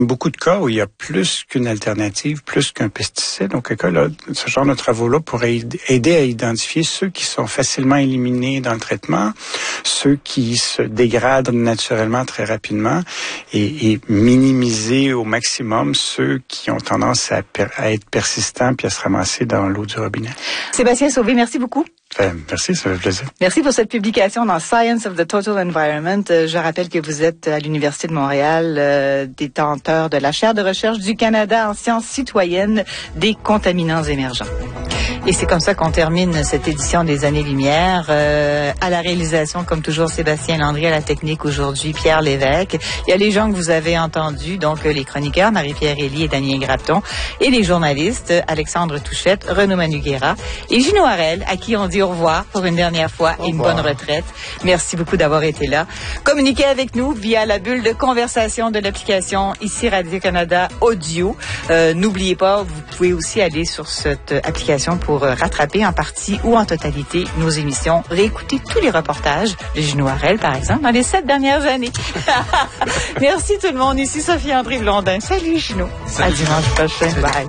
Beaucoup de cas où il y a plus qu'une alternative, plus qu'un pesticide. Donc, là, ce genre de travaux-là pourraient aider à identifier ceux qui sont facilement éliminés dans le traitement, ceux qui se dégradent naturellement très rapidement et minimiser au maximum ceux qui ont tendance à être persistants puis à se ramasser dans l'eau du robinet. Sébastien Sauvé, merci beaucoup. Merci, ça fait plaisir. Merci pour cette publication dans Science of the Total Environment. Je rappelle que vous êtes à l'Université de Montréal, détenteur de la chaire de recherche du Canada en sciences citoyennes des contaminants émergents. Et c'est comme ça qu'on termine cette édition des Années-Lumière. À la réalisation, comme toujours, Sébastien Landry, à la technique aujourd'hui, Pierre Lévesque. Il y a les gens que vous avez entendus, donc les chroniqueurs, Marie-Pierre Elie et Daniel Grapton, et les journalistes, Alexandre Touchette, Renaud Manuguera et Gino Harel, à qui on dit au revoir pour une dernière fois et une bonne retraite. Merci beaucoup d'avoir été là. Communiquez avec nous via la bulle de conversation de l'application ici Radio-Canada Audio. N'oubliez pas, vous pouvez aussi aller sur cette application pour rattraper en partie ou en totalité nos émissions, réécouter tous les reportages de Gino Harel, par exemple, dans les 7 dernières années. Merci tout le monde. Ici Sophie-André Blondin. Salut Gino. Salut. À dimanche prochain. Bye.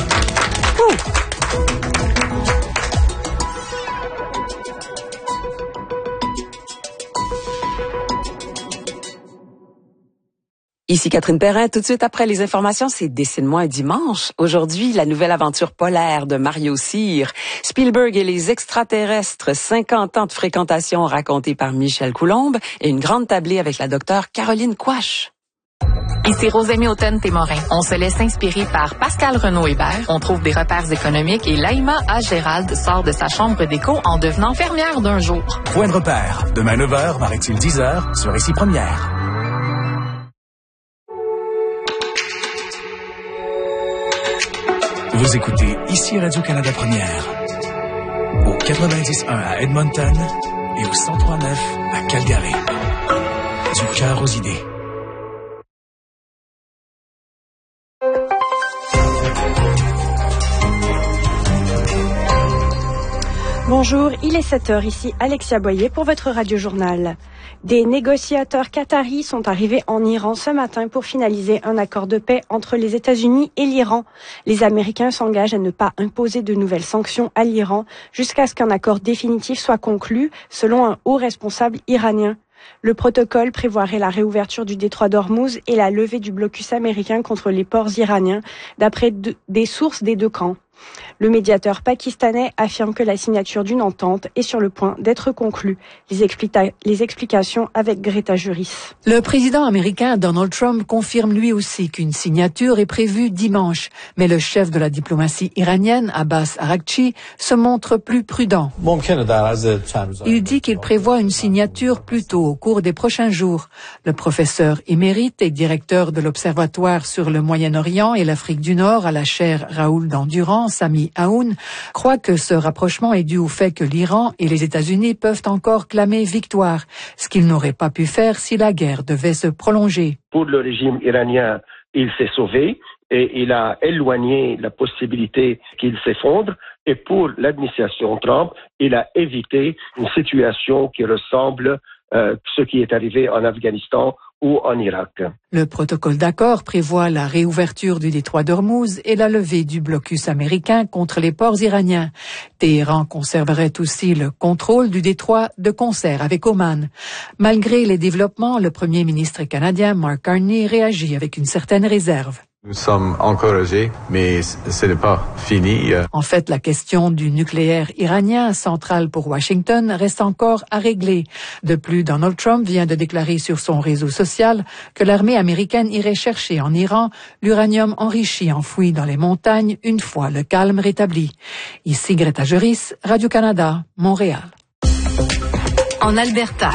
Ici Catherine Perrin. Tout de suite après les informations, c'est Dessine-moi un dimanche. Aujourd'hui, la nouvelle aventure polaire de Mario Cyr, Spielberg et les extraterrestres, 50 ans de fréquentation racontée par Michel Coulombe et une grande tablée avec la docteure Caroline Quash. Ici Rosemée Automne-Témorin. On se laisse inspirer par Pascal Renaud-Hébert. On trouve des repères économiques et Laïma A. Gérald sort de sa chambre d'écho en devenant fermière d'un jour. Point de repère. Demain 9h, paraît-il 10h, sur Ici Première. Vous écoutez Ici Radio-Canada Première, au 90.1 à Edmonton et au 103.9 à Calgary. Du cœur aux idées. Bonjour, il est 7h, ici Alexia Boyer pour votre radio-journal. Des négociateurs qataris sont arrivés en Iran ce matin pour finaliser un accord de paix entre les États-Unis et l'Iran. Les Américains s'engagent à ne pas imposer de nouvelles sanctions à l'Iran jusqu'à ce qu'un accord définitif soit conclu, selon un haut responsable iranien. Le protocole prévoirait la réouverture du détroit d'Ormuz et la levée du blocus américain contre les ports iraniens, d'après des sources des deux camps. Le médiateur pakistanais affirme que la signature d'une entente est sur le point d'être conclue. Les explications avec Greta Juris. Le président américain Donald Trump confirme lui aussi qu'une signature est prévue dimanche. Mais le chef de la diplomatie iranienne, Abbas Araghchi, se montre plus prudent. Il dit qu'il prévoit une signature plus tôt au cours des prochains jours. Le professeur émérite et directeur de l'Observatoire sur le Moyen-Orient et l'Afrique du Nord à la chaire Raoul d'Endurance, Sami Aoun, croit que ce rapprochement est dû au fait que l'Iran et les États-Unis peuvent encore clamer victoire, ce qu'ils n'auraient pas pu faire si la guerre devait se prolonger. Pour le régime iranien, il s'est sauvé et il a éloigné la possibilité qu'il s'effondre. Et pour l'administration Trump, il a évité une situation qui ressemble à ce qui est arrivé en Afghanistan ou en Irak. Le protocole d'accord prévoit la réouverture du détroit d'Ormuz et la levée du blocus américain contre les ports iraniens. Téhéran conserverait aussi le contrôle du détroit de concert avec Oman. Malgré les développements, le premier ministre canadien Mark Carney réagit avec une certaine réserve. Nous sommes encouragés, mais ce n'est pas fini. En fait, la question du nucléaire iranien, centrale pour Washington, reste encore à régler. De plus, Donald Trump vient de déclarer sur son réseau social que l'armée américaine irait chercher en Iran l'uranium enrichi enfoui dans les montagnes une fois le calme rétabli. Ici Greta Juris, Radio-Canada, Montréal. En Alberta.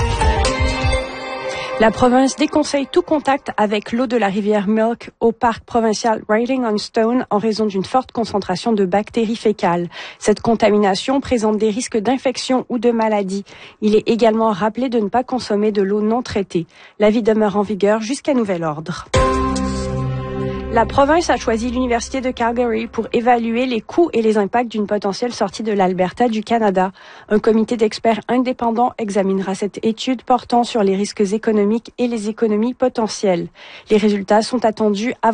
La province déconseille tout contact avec l'eau de la rivière Milk au parc provincial Riding on Stone en raison d'une forte concentration de bactéries fécales. Cette contamination présente des risques d'infection ou de maladie. Il est également rappelé de ne pas consommer de l'eau non traitée. L'avis demeure en vigueur jusqu'à nouvel ordre. La province a choisi l'Université de Calgary pour évaluer les coûts et les impacts d'une potentielle sortie de l'Alberta du Canada. Un comité d'experts indépendants examinera cette étude portant sur les risques économiques et les économies potentielles. Les résultats sont attendus avant